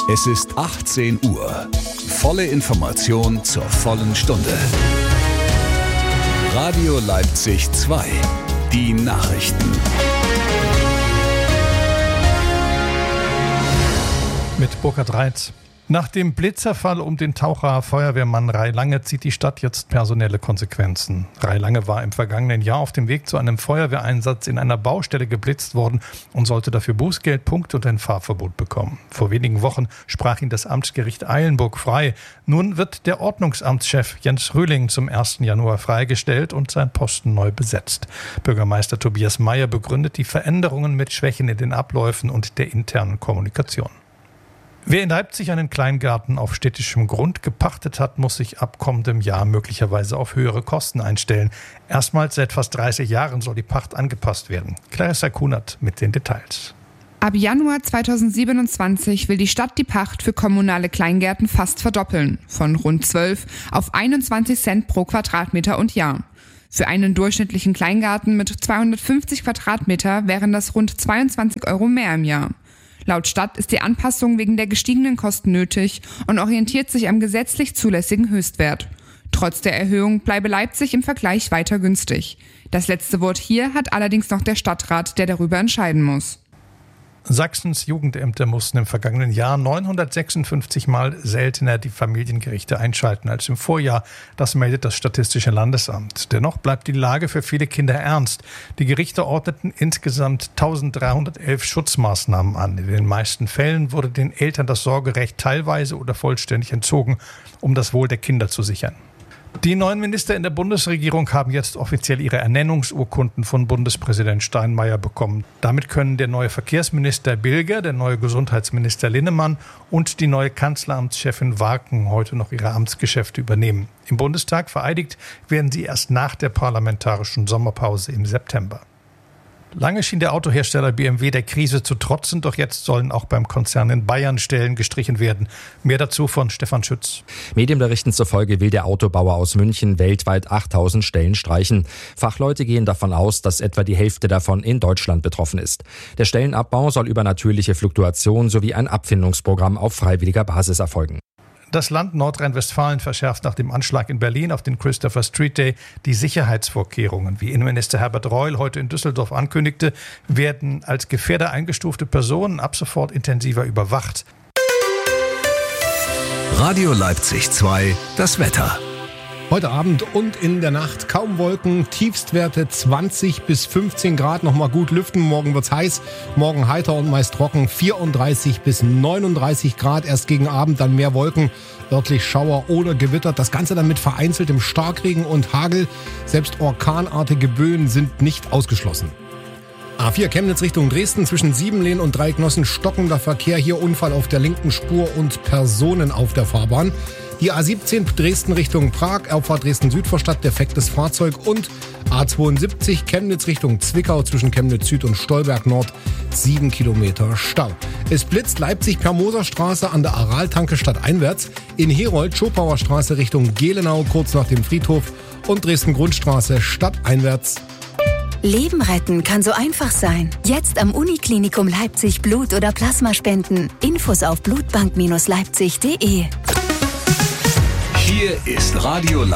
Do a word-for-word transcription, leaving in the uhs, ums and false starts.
Es ist achtzehn Uhr. Volle Information zur vollen Stunde. Radio Leipzig zwei. Die Nachrichten. Mit Burkhard Reitz. Nach dem Blitzerfall um den Taucher Feuerwehrmann Ray Lange zieht die Stadt jetzt personelle Konsequenzen. Ray Lange war im vergangenen Jahr auf dem Weg zu einem Feuerwehreinsatz in einer Baustelle geblitzt worden und sollte dafür Bußgeld, Punkte und ein Fahrverbot bekommen. Vor wenigen Wochen sprach ihn das Amtsgericht Eilenburg frei. Nun wird der Ordnungsamtschef Jens Rühling zum ersten Januar freigestellt und sein Posten neu besetzt. Bürgermeister Tobias Meyer begründet die Veränderungen mit Schwächen in den Abläufen und der internen Kommunikation. Wer in Leipzig einen Kleingarten auf städtischem Grund gepachtet hat, muss sich ab kommendem Jahr möglicherweise auf höhere Kosten einstellen. Erstmals seit fast dreißig Jahren soll die Pacht angepasst werden. Clarissa Kunert mit den Details. Ab Januar zweitausendsiebenundzwanzig will die Stadt die Pacht für kommunale Kleingärten fast verdoppeln. Von rund zwölf auf einundzwanzig Cent pro Quadratmeter und Jahr. Für einen durchschnittlichen Kleingarten mit zweihundertfünfzig Quadratmeter wären das rund zweiundzwanzig Euro mehr im Jahr. Laut Stadt ist die Anpassung wegen der gestiegenen Kosten nötig und orientiert sich am gesetzlich zulässigen Höchstwert. Trotz der Erhöhung bleibe Leipzig im Vergleich weiter günstig. Das letzte Wort hier hat allerdings noch der Stadtrat, der darüber entscheiden muss. Sachsens Jugendämter mussten im vergangenen Jahr neunhundertsechsundfünfzig Mal seltener die Familiengerichte einschalten als im Vorjahr. Das meldet das Statistische Landesamt. Dennoch bleibt die Lage für viele Kinder ernst. Die Gerichte ordneten insgesamt eintausenddreihundertelf Schutzmaßnahmen an. In den meisten Fällen wurde den Eltern das Sorgerecht teilweise oder vollständig entzogen, um das Wohl der Kinder zu sichern. Die neuen Minister in der Bundesregierung haben jetzt offiziell ihre Ernennungsurkunden von Bundespräsident Steinmeier bekommen. Damit können der neue Verkehrsminister Bilger, der neue Gesundheitsminister Linnemann und die neue Kanzleramtschefin Warken heute noch ihre Amtsgeschäfte übernehmen. Im Bundestag vereidigt werden sie erst nach der parlamentarischen Sommerpause im September. Lange schien der Autohersteller B M W der Krise zu trotzen, doch jetzt sollen auch beim Konzern in Bayern Stellen gestrichen werden. Mehr dazu von Stefan Schütz. Medienberichten zufolge will der Autobauer aus München weltweit achttausend Stellen streichen. Fachleute gehen davon aus, dass etwa die Hälfte davon in Deutschland betroffen ist. Der Stellenabbau soll über natürliche Fluktuation sowie ein Abfindungsprogramm auf freiwilliger Basis erfolgen. Das Land Nordrhein-Westfalen verschärft nach dem Anschlag in Berlin auf den Christopher Street Day die Sicherheitsvorkehrungen. Wie Innenminister Herbert Reul heute in Düsseldorf ankündigte, werden als Gefährder eingestufte Personen ab sofort intensiver überwacht. Radio Leipzig zwei, das Wetter. Heute Abend und in der Nacht kaum Wolken, Tiefstwerte zwanzig bis fünfzehn Grad, nochmal gut lüften. Morgen wird's heiß, morgen heiter und meist trocken, vierunddreißig bis neununddreißig Grad. Erst gegen Abend dann mehr Wolken, örtlich Schauer oder Gewitter. Das Ganze dann mit vereinzeltem Starkregen und Hagel. Selbst orkanartige Böen sind nicht ausgeschlossen. A vier Chemnitz Richtung Dresden, zwischen Siebenlehn und Dreiknossen stockender Verkehr. Hier Unfall auf der linken Spur und Personen auf der Fahrbahn. Die A siebzehn Dresden Richtung Prag, Auffahrt Dresden-Südvorstadt, defektes Fahrzeug und A zweiundsiebzig Chemnitz Richtung Zwickau zwischen Chemnitz Süd und Stolberg Nord, sieben Kilometer Stau. Es blitzt Leipzig per Moserstraße an der Araltanke stadteinwärts, in Herold Schopauer Straße Richtung Gelenau kurz nach dem Friedhof und Dresden Grundstraße stadteinwärts. Leben retten kann so einfach sein. Jetzt am Uniklinikum Leipzig Blut- oder Plasma spenden. Infos auf blutbank Bindestrich leipzig Punkt de. Hier ist Radio